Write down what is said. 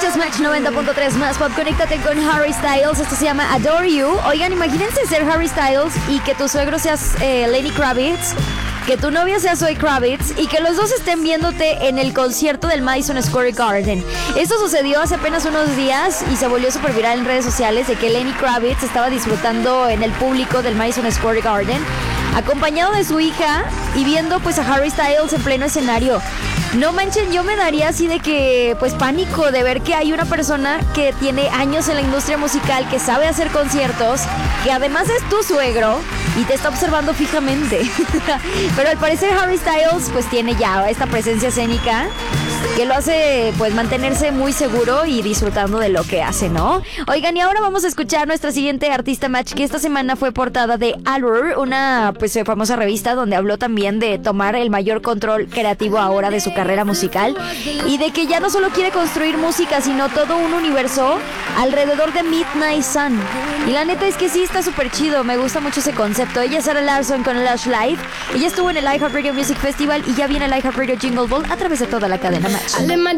escuchas Match 90.3 más pop. Conéctate con Harry Styles. Esto se llama Adore You. Oigan, imagínense ser Harry Styles y que tu suegro seas Lenny Kravitz, que tu novia sea Zoe Kravitz y que los dos estén viéndote en el concierto del Madison Square Garden. Esto sucedió hace apenas unos días y se volvió súper viral en redes sociales de que Lenny Kravitz estaba disfrutando en el público del Madison Square Garden, acompañado de su hija y viendo pues a Harry Styles en pleno escenario. No manchen, yo me daría así de que pues pánico de ver que hay una persona que tiene años en la industria musical, que sabe hacer conciertos, que además es tu suegro y te está observando fijamente. Pero al parecer Harry Styles pues tiene ya esta presencia escénica que lo hace pues mantenerse muy seguro y disfrutando de lo que hace, ¿no? Oigan, y ahora vamos a escuchar nuestra siguiente artista Match, que esta semana fue portada de Allure, una pues famosa revista donde habló también de tomar el mayor control creativo ahora de su carrera musical y de que ya no solo quiere construir música, sino todo un universo alrededor de Midnight Sun. Y la neta es que sí está súper chido, me gusta mucho ese concepto. Ella es Sarah Larson con Lush Live. Ella estuvo en el iHeartRadio Music Festival y ya viene el iHeartRadio Jingle Ball a través de toda la cadena Match.